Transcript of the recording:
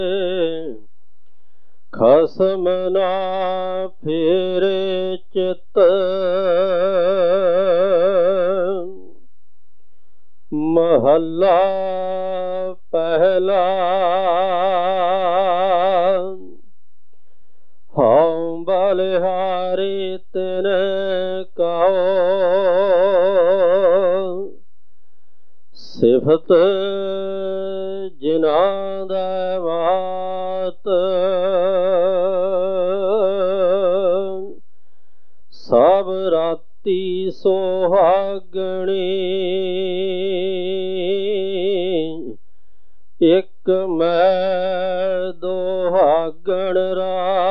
ਖਸਮ ਨਾ ਫੇਰੇ ਚਿਤ ਮਹੱਲਾ ਪਹਿਲਾ। ਹਉ ਬਲਿਹਾਰੀ ਤਿਨ ਕਹੋ ਸਿਫਤ ਜਿਨ੍ਹਾਂ ਦਾ ਬਾਤ ਸਭ ਰਾਤੀ ਸੁਹਾਗਣੀ ਇੱਕ ਮੈਂ ਦੁਹਾਗਣ ਰਾਤ